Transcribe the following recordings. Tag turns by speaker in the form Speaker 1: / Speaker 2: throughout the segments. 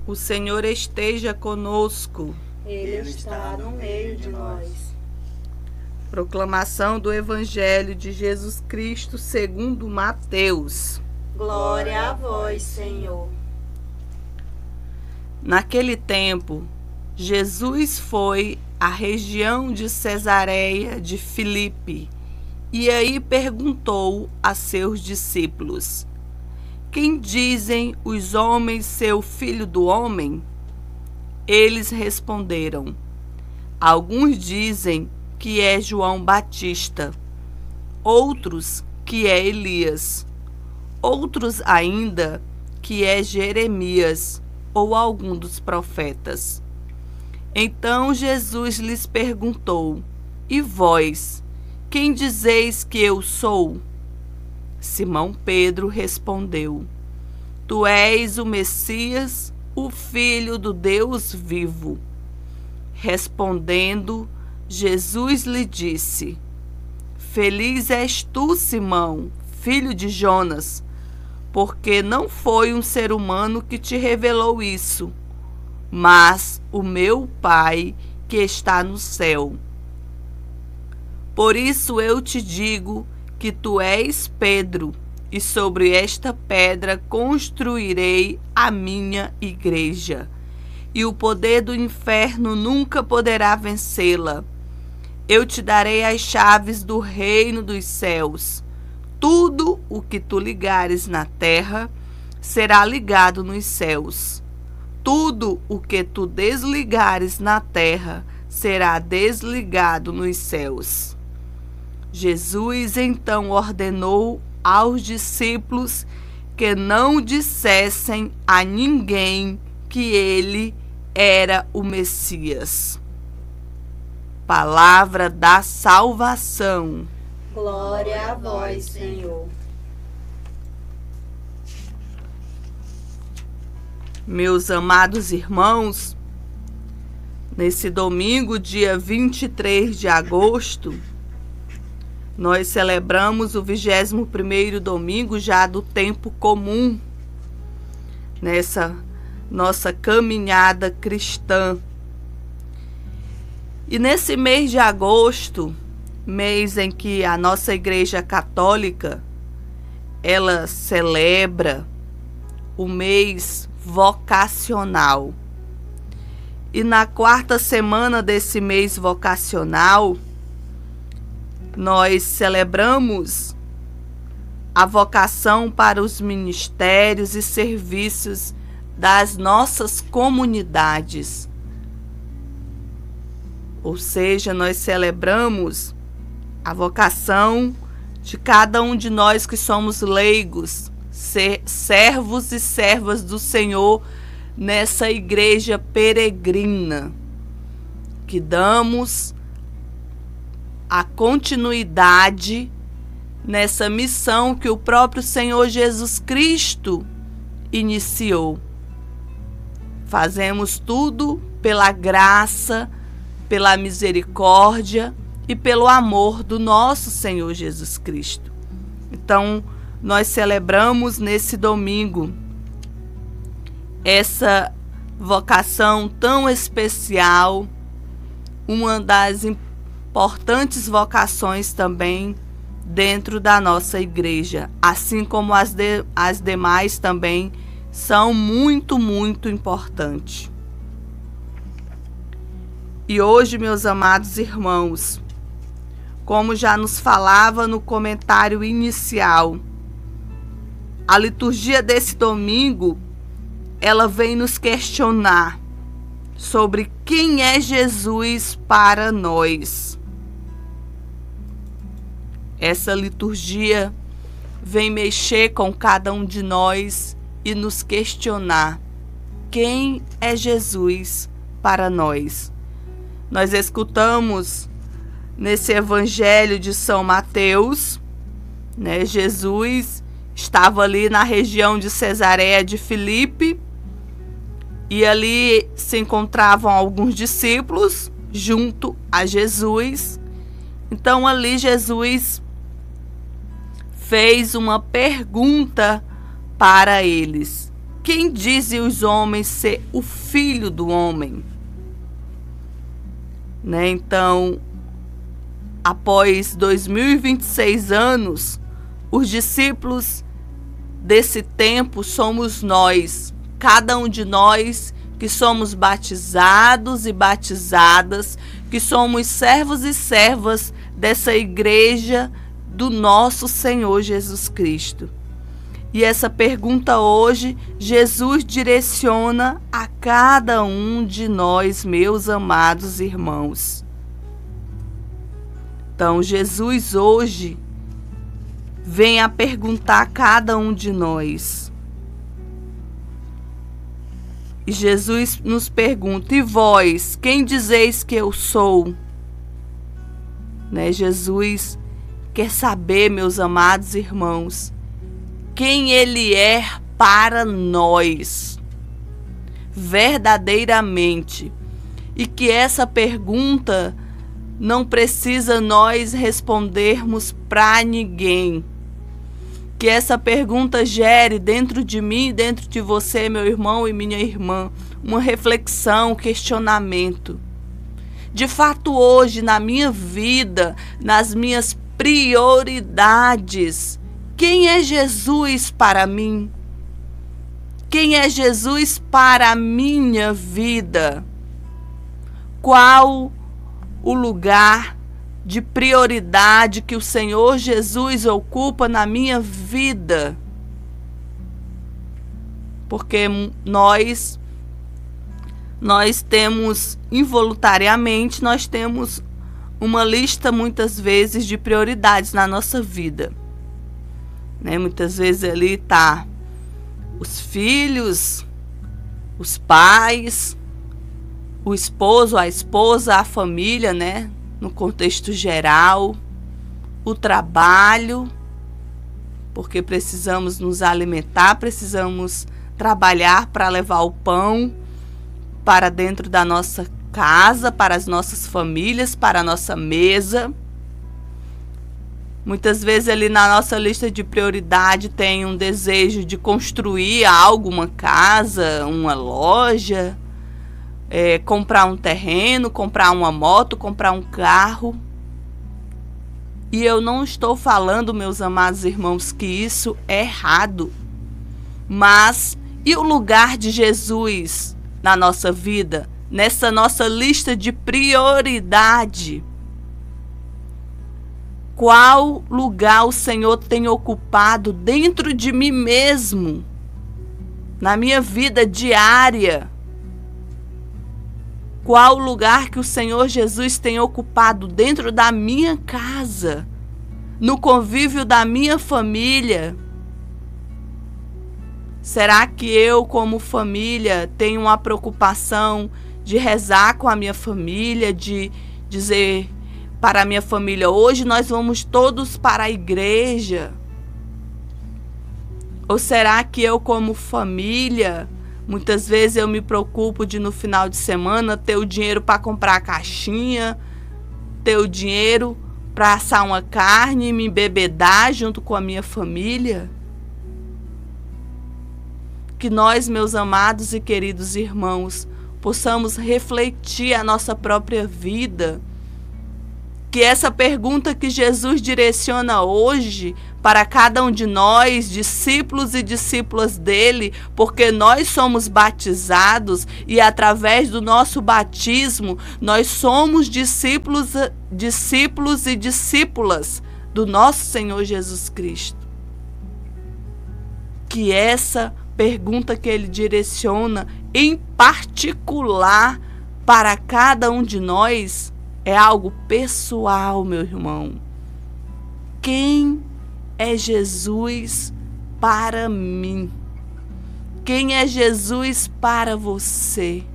Speaker 1: O Senhor esteja conosco.
Speaker 2: Ele está no meio de nós.
Speaker 1: Proclamação do Evangelho de Jesus Cristo segundo Mateus.
Speaker 2: Glória a vós, Senhor.
Speaker 1: Naquele tempo, Jesus foi à região de Cesareia de Filipe e aí perguntou a seus discípulos: Quem dizem os homens ser o Filho do Homem? Eles responderam: Alguns dizem que é João Batista, outros que é Elias, outros ainda que é Jeremias ou algum dos profetas. Então Jesus lhes perguntou: E vós, quem dizeis que eu sou? Simão Pedro respondeu: Tu és o Messias, o Filho do Deus vivo. Respondendo, Jesus lhe disse: Feliz és tu, Simão, filho de Jonas, porque não foi um ser humano que te revelou isso, mas o meu Pai que está no céu. Por isso eu te digo que tu és Pedro, e sobre esta pedra construirei a minha igreja, e o poder do inferno nunca poderá vencê-la. Eu te darei as chaves do reino dos céus. Tudo o que tu ligares na terra será ligado nos céus. Tudo o que tu desligares na terra será desligado nos céus. Jesus então ordenou aos discípulos que não dissessem a ninguém que ele era o Messias. Palavra da salvação.
Speaker 2: Glória a vós, Senhor.
Speaker 1: Meus amados irmãos, nesse domingo, dia 23 de agosto, nós celebramos o 21º domingo já do tempo comum, nessa nossa caminhada cristã. E nesse mês de agosto, mês em que a nossa Igreja Católica, ela celebra o mês vocacional. E na quarta semana desse mês vocacional, nós celebramos a vocação para os ministérios e serviços das nossas comunidades. Ou seja, nós celebramos a vocação de cada um de nós que somos leigos, servos e servas do Senhor nessa igreja peregrina, que damos a continuidade nessa missão que o próprio Senhor Jesus Cristo iniciou. Fazemos tudo pela graça, pela misericórdia e pelo amor do nosso Senhor Jesus Cristo. Então, nós celebramos nesse domingo essa vocação tão especial, uma das importantes vocações também dentro da nossa igreja, assim como as demais também são muito, muito importantes. E hoje, meus amados irmãos, como já nos falava no comentário inicial, a liturgia desse domingo, ela vem nos questionar sobre quem é Jesus para nós. Essa liturgia vem mexer com cada um de nós e nos questionar quem é Jesus para nós. Nós escutamos nesse Evangelho de São Mateus, né, Jesus estava ali na região de Cesareia de Filipe e ali se encontravam alguns discípulos junto a Jesus. Então ali Jesus fez uma pergunta para eles. quem dizem os homens ser o Filho do Homem? Né? Então, após 2026 anos, os discípulos desse tempo somos nós, cada um de nós que somos batizados e batizadas, que somos servos e servas dessa igreja do nosso Senhor Jesus Cristo. E essa pergunta hoje, Jesus direciona a cada um de nós, meus amados irmãos. Então, Jesus hoje vem a perguntar a cada um de nós. E Jesus nos pergunta: e vós, quem dizeis que eu sou? Né? Jesus quer saber, meus amados irmãos, quem Ele é para nós, verdadeiramente. E que essa pergunta não precisa nós respondermos para ninguém. Que essa pergunta gere dentro de mim, dentro de você, meu irmão e minha irmã, uma reflexão, um questionamento. De fato, hoje, na minha vida, nas minhas prioridades, quem é Jesus para mim? Quem é Jesus para a minha vida? Qual o lugar de prioridade que o Senhor Jesus ocupa na minha vida? Porque nós temos, involuntariamente, nós temos uma lista muitas vezes de prioridades na nossa vida. Né? Muitas vezes ali está os filhos, os pais, o esposo, a esposa, a família, né? No contexto geral, o trabalho, porque precisamos nos alimentar, precisamos trabalhar para levar o pão para dentro da nossa casa, para as nossas famílias, para a nossa mesa. Muitas vezes ali na nossa lista de prioridade tem um desejo de construir algo, uma casa, uma loja, comprar um terreno, comprar uma moto, comprar um carro. E eu não estou falando, meus amados irmãos, que isso é errado. Mas e o lugar de Jesus na nossa vida, nessa nossa lista de prioridade? Qual lugar o Senhor tem ocupado dentro de mim mesmo, na minha vida diária? Qual o lugar que o Senhor Jesus tem ocupado dentro da minha casa, no convívio da minha família? Será que eu, como família, tenho uma preocupação de rezar com a minha família, de dizer para a minha família: hoje nós vamos todos para a igreja? Ou será que eu, como família, muitas vezes eu me preocupo de no final de semana ter o dinheiro para comprar a caixinha, ter o dinheiro para assar uma carne e me embebedar junto com a minha família? Que nós, meus amados e queridos irmãos, possamos refletir a nossa própria vida. Que essa pergunta que Jesus direciona hoje para cada um de nós, discípulos e discípulas dele, porque nós somos batizados e através do nosso batismo nós somos discípulos e discípulas do nosso Senhor Jesus Cristo. Que essa pergunta que ele direciona em particular para cada um de nós é algo pessoal, meu irmão. Quem é Jesus para mim? Quem é Jesus para você?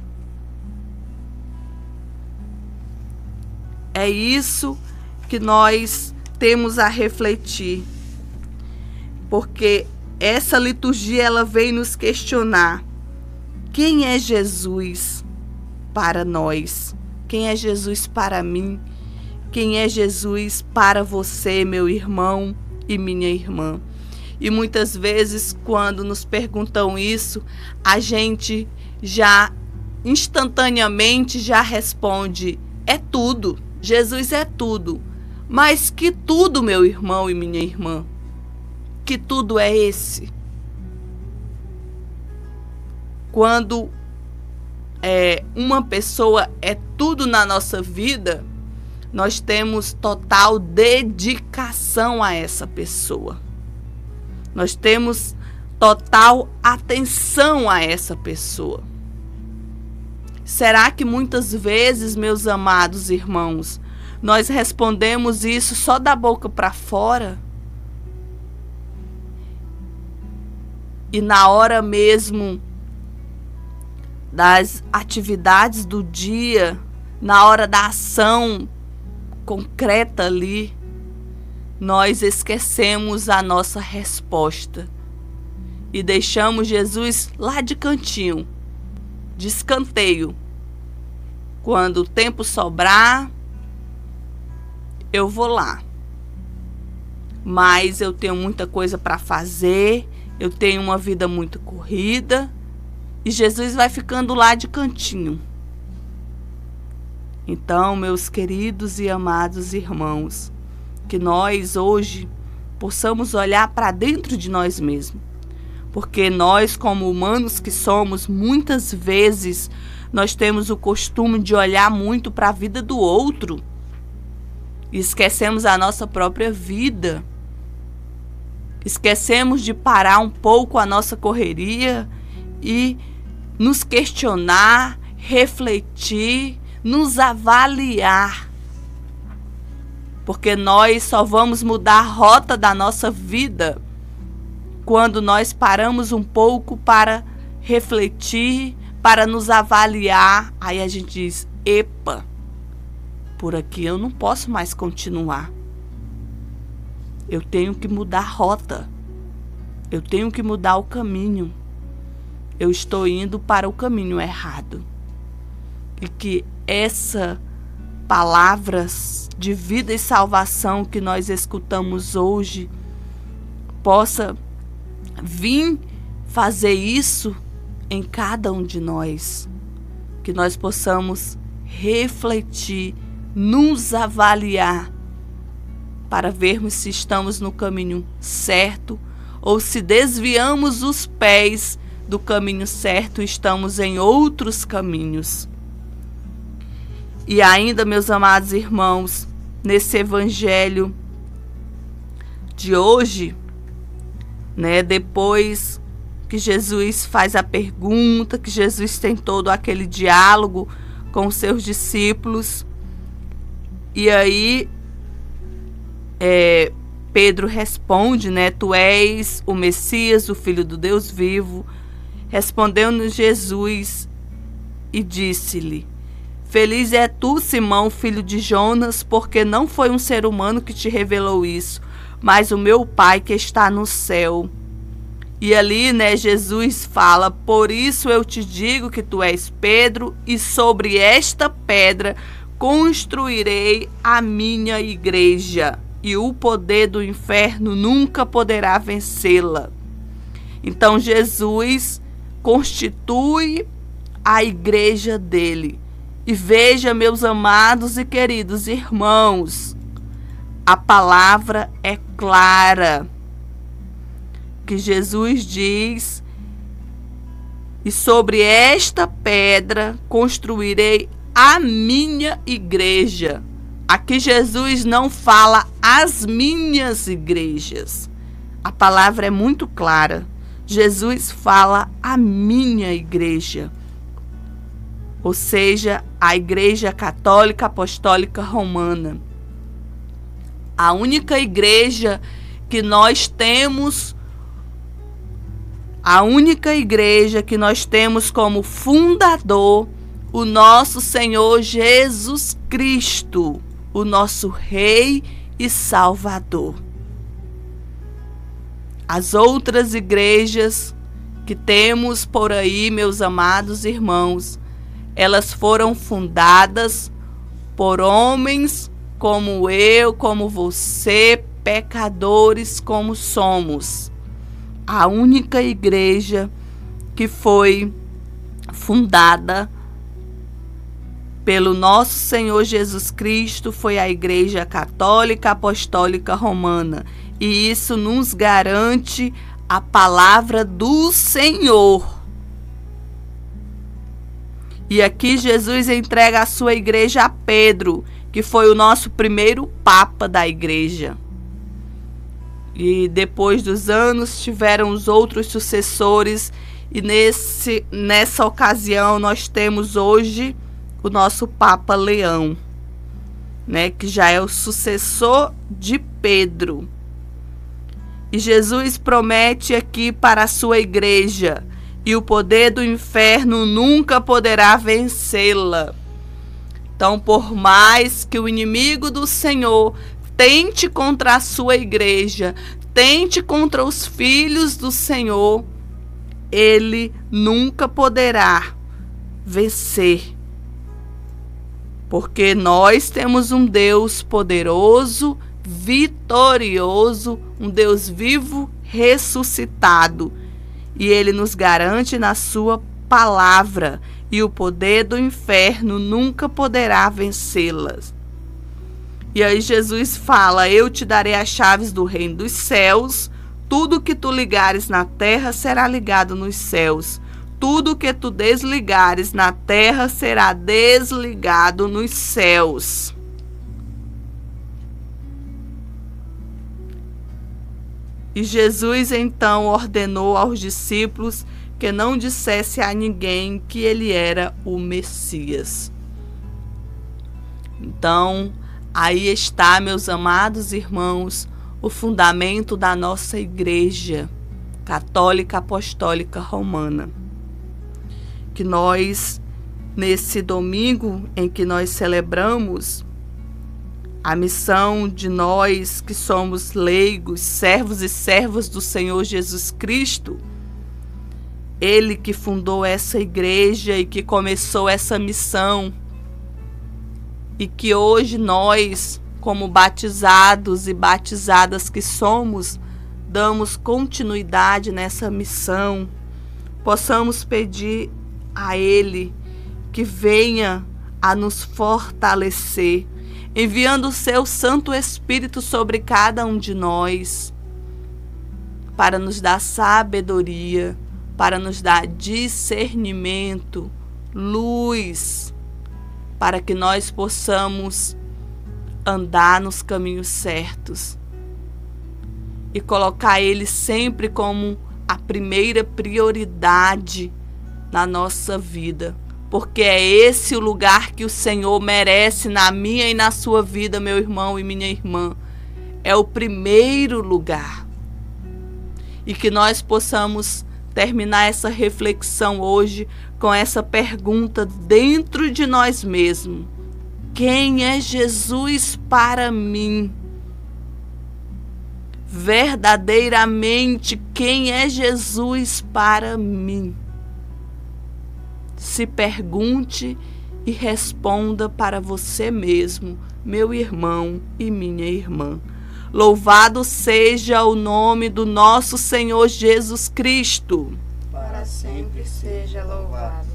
Speaker 1: É isso que nós temos a refletir. Porque essa liturgia ela vem nos questionar: quem é Jesus para nós? Quem é Jesus para mim? Quem é Jesus para você, meu irmão e minha irmã? E muitas vezes, quando nos perguntam isso, a gente já instantaneamente já responde: é tudo, Jesus é tudo. Mas que tudo, meu irmão e minha irmã? Que tudo é esse? Quando uma pessoa é tudo na nossa vida, nós temos total dedicação a essa pessoa. Nós temos total atenção a essa pessoa. Será que muitas vezes, meus amados irmãos, nós respondemos isso só da boca para fora? E na hora mesmo das atividades do dia, na hora da ação concreta ali, nós esquecemos a nossa resposta e deixamos Jesus lá de cantinho, de escanteio. Quando o tempo sobrar, eu vou lá. Mas eu tenho muita coisa para fazer, eu tenho uma vida muito corrida, e Jesus vai ficando lá de cantinho. Então, meus queridos e amados irmãos, que nós hoje possamos olhar para dentro de nós mesmos. Porque nós, como humanos que somos, muitas vezes nós temos o costume de olhar muito para a vida do outro e esquecemos a nossa própria vida. Esquecemos de parar um pouco a nossa correria e nos questionar, refletir, nos avaliar. Porque nós só vamos mudar a rota da nossa vida quando nós paramos um pouco para refletir, para nos avaliar. Aí a gente diz: epa, por aqui eu não posso mais continuar. Eu tenho que mudar a rota. Eu tenho que mudar o caminho. Eu estou indo para o caminho errado. E que essa palavras de vida e salvação que nós escutamos hoje possa vir fazer isso em cada um de nós. Que nós possamos refletir, nos avaliar, para vermos se estamos no caminho certo ou se desviamos os pés do caminho certo e estamos em outros caminhos. E ainda, meus amados irmãos, nesse evangelho de hoje, depois que Jesus faz a pergunta, que Jesus tem todo aquele diálogo com os seus discípulos, e aí Pedro responde, tu és o Messias, o Filho do Deus vivo. Respondeu-nos Jesus e disse-lhe: Feliz é tu, Simão, filho de Jonas, porque não foi um ser humano que te revelou isso, mas o meu Pai que está no céu. E ali, Jesus fala: por isso eu te digo que tu és Pedro, e sobre esta pedra construirei a minha igreja, e o poder do inferno nunca poderá vencê-la. Então Jesus constitui a igreja dele. E veja, meus amados e queridos irmãos, a palavra é clara, que Jesus diz: e sobre esta pedra construirei a minha igreja. Aqui Jesus não fala as minhas igrejas. A palavra é muito clara. Jesus fala a minha igreja. Ou seja, a Igreja Católica Apostólica Romana. A única igreja que nós temos, como fundador o nosso Senhor Jesus Cristo, o nosso Rei e Salvador. As outras igrejas que temos por aí, meus amados irmãos, elas foram fundadas por homens como eu, como você, pecadores como somos. a única igreja que foi fundada pelo nosso Senhor Jesus Cristo foi a Igreja Católica Apostólica Romana. E isso nos garante a palavra do Senhor. E aqui Jesus entrega a sua igreja a Pedro, que foi o nosso primeiro papa da igreja. E depois dos anos tiveram os outros sucessores. E nessa ocasião nós temos hoje o nosso Papa Leão, né, que já é o sucessor de Pedro. E Jesus promete aqui para a sua igreja: e o poder do inferno nunca poderá vencê-la. Então, por mais que o inimigo do Senhor tente contra a sua igreja, tente contra os filhos do Senhor, ele nunca poderá vencer. Porque nós temos um Deus poderoso, vitorioso, um Deus vivo, ressuscitado. E ele nos garante na sua palavra, e o poder do inferno nunca poderá vencê-las. E aí Jesus fala: eu te darei as chaves do reino dos céus, tudo que tu ligares na terra será ligado nos céus, tudo que tu desligares na terra será desligado nos céus. E Jesus então ordenou aos discípulos que não dissesse a ninguém que ele era o Messias. Então, aí está, meus amados irmãos, o fundamento da nossa Igreja Católica Apostólica Romana. Que nós, nesse domingo em que nós celebramos a missão de nós que somos leigos, servos e servas do Senhor Jesus Cristo, Ele que fundou essa igreja e que começou essa missão, e que hoje nós, como batizados e batizadas que somos, damos continuidade nessa missão, possamos pedir a Ele que venha a nos fortalecer, enviando o seu Santo Espírito sobre cada um de nós, para nos dar sabedoria, para nos dar discernimento, luz, para que nós possamos andar nos caminhos certos e colocar Ele sempre como a primeira prioridade na nossa vida. Porque é esse o lugar que o Senhor merece na minha e na sua vida, meu irmão e minha irmã. É o primeiro lugar. E que nós possamos terminar essa reflexão hoje com essa pergunta dentro de nós mesmos: quem é Jesus para mim? Verdadeiramente, quem é Jesus para mim? Se pergunte e responda para você mesmo, meu irmão e minha irmã. Louvado seja o nome do nosso Senhor Jesus Cristo.
Speaker 2: Para sempre seja louvado.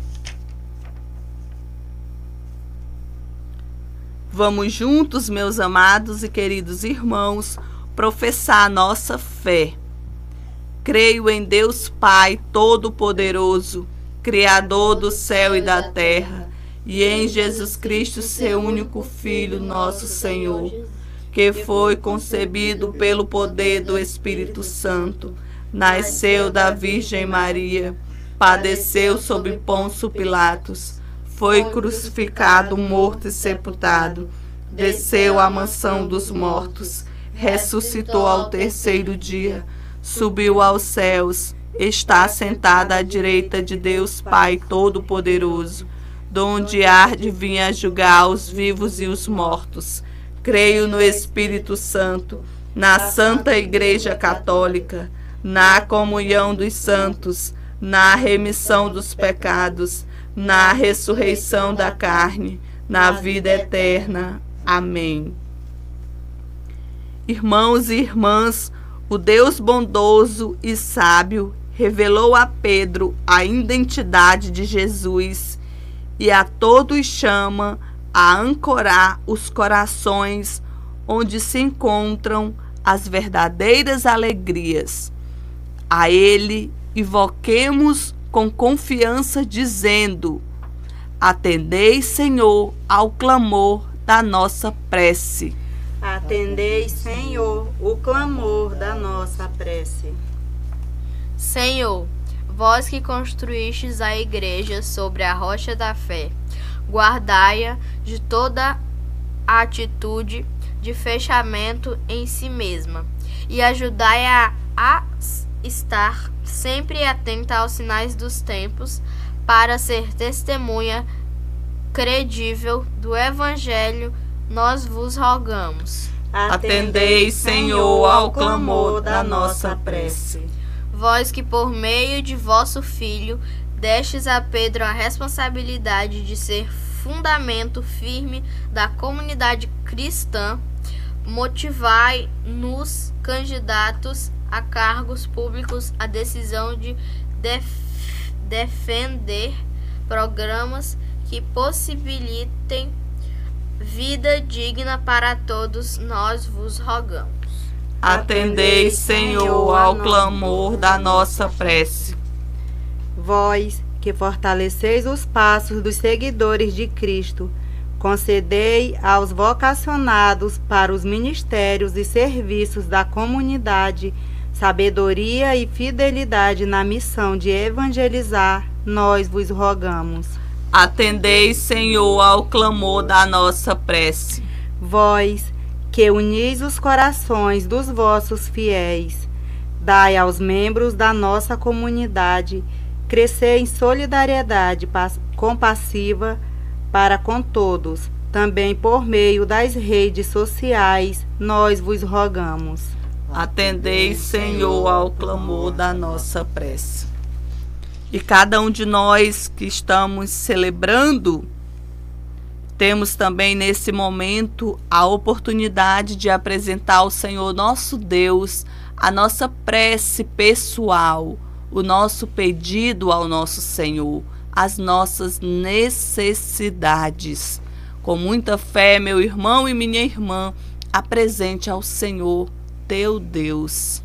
Speaker 1: Vamos juntos, meus amados e queridos irmãos, professar a nossa fé. Creio em Deus Pai Todo-Poderoso, Criador do céu e da terra, e em Jesus Cristo, seu único Filho, nosso Senhor, que foi concebido pelo poder do Espírito Santo, nasceu da Virgem Maria, padeceu sob Pôncio Pilatos, foi crucificado, morto e sepultado, desceu à mansão dos mortos, ressuscitou ao terceiro dia, subiu aos céus, está sentada à direita de Deus Pai Todo-Poderoso, donde há de vir a julgar os vivos e os mortos. Creio no Espírito Santo, na Santa Igreja Católica, na comunhão dos santos, na remissão dos pecados, na ressurreição da carne, na vida eterna. Amém. Irmãos e irmãs, O Deus bondoso e sábio revelou a Pedro a identidade de Jesus e a todos chama a ancorar os corações onde se encontram as verdadeiras alegrias. A Ele invoquemos com confiança, dizendo: atendei, Senhor, ao clamor da nossa prece.
Speaker 2: Atendei, Senhor, o clamor da nossa prece.
Speaker 3: Senhor, vós que construístes a igreja sobre a rocha da fé, guardai-a de toda a atitude de fechamento em si mesma e ajudai-a a estar sempre atenta aos sinais dos tempos, para ser testemunha credível do Evangelho, nós vos rogamos.
Speaker 1: Atendei, Senhor, ao clamor da nossa prece.
Speaker 3: Vós que por meio de vosso Filho destes a Pedro a responsabilidade de ser fundamento firme da comunidade cristã, motivai nos candidatos a cargos públicos a decisão de defender programas que possibilitem vida digna para todos, nós vos rogamos.
Speaker 1: Atendei, Senhor, ao clamor da nossa prece.
Speaker 2: Vós que fortaleceis os passos dos seguidores de Cristo, concedei aos vocacionados para os ministérios e serviços da comunidade sabedoria e fidelidade na missão de evangelizar, nós vos rogamos.
Speaker 1: Atendei, Senhor, ao clamor da nossa prece.
Speaker 2: Vós que unis os corações dos vossos fiéis, dai aos membros da nossa comunidade crescer em solidariedade compassiva para com todos, também por meio das redes sociais, nós vos rogamos.
Speaker 1: Atendei, Senhor, ao clamor da nossa prece. E cada um de nós que estamos celebrando, temos também nesse momento a oportunidade de apresentar ao Senhor nosso Deus a nossa prece pessoal, o nosso pedido ao nosso Senhor, as nossas necessidades. Com muita fé, meu irmão e minha irmã, apresente ao Senhor teu Deus.